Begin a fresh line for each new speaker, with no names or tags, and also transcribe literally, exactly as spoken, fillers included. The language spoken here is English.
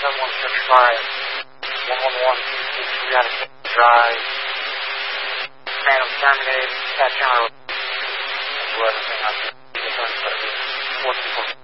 seven one six five, one one one, three out of drive, Phantom terminated, catch on, do everything on the four two four.